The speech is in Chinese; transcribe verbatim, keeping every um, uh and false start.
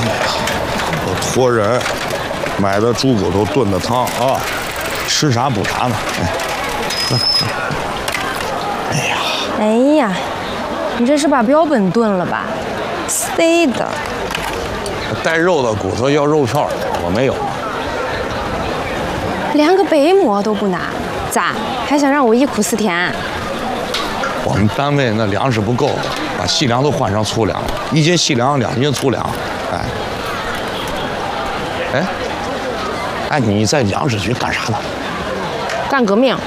我托人买的猪骨头炖的汤啊，吃啥补啥呢。哎呀， 哎呀，你这是把标本炖了吧？塞的。 带肉的骨头要肉片的，我没有。 连个白馍都不拿，咋还想让我忆苦思甜？ 我们单位那粮食不够，把细粮都换成粗粮了，一斤细粮，两斤粗粮。哎，哎，哎，你在粮食局干啥呢？ 干革命。